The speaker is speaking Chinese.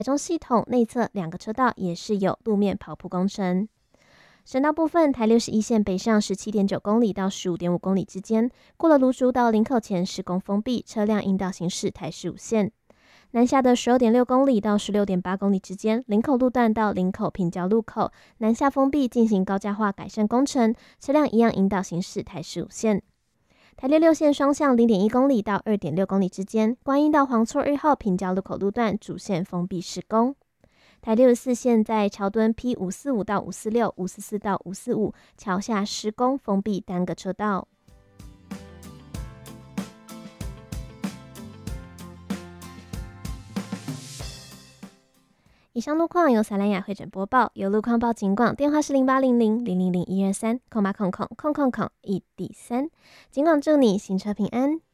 台中系统内侧2个车道也是有路面刨铺工程。省道部分，台61线北上17.9公里到15.5公里之间，过了芦竹到林口前施工封闭，车辆应道行驶台15线。南下的12.6公里到16.8公里之间，林口路段到林口平交路口南下封闭进行高架化改善工程，车辆一样引导行驶台15线。台66线双向0.1公里到2.6公里之间，观音到黄厝2号平交路口路段主线封闭施工。台64线在桥墩 P545 到546、544到545桥下施工封闭单个车道。以上路况由萨兰雅会诊播报，有路况报警广，电话是0800-000-123，0800-1D3。警广祝你行车平安。